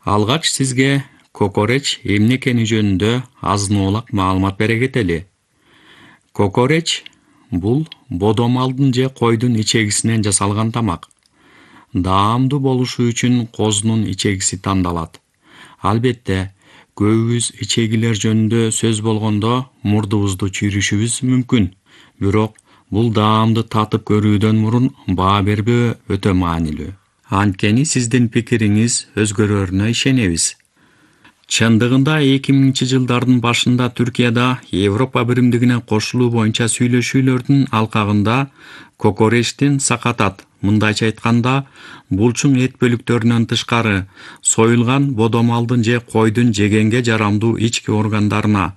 Алгач сизге кокореч эмне экени жөнүндө азын-оолак маалымат бере кетели. Кокореч бул бодомалдын же койдун ичегисинен жасалган тамак. Даамдуу болушу үчүн козунун ичегиси тандалат. Албетте, көбүбүз ичегилер жөнүндө сөз болгондо мурдубузду чүйрүшүбүз мүмкүн. Бирок бул даамды татып көрүүдөн мурун баа бербөө өтө маанилүү. Анткени сиздин пикириңиз өзгөрөрүнө ишенебиз. Чындыгында 2000-жылдардын башында Түркияда Европа биримдигине кошулуу боюнча сүйлөшүүлөрдүн алкагында кокоречтин сакатат, мындайча айтканда, булчуң эт бөлүктөрүнөн тышкары, союлган бодомалдын же койдун жегенге жарамдуу ички органдарына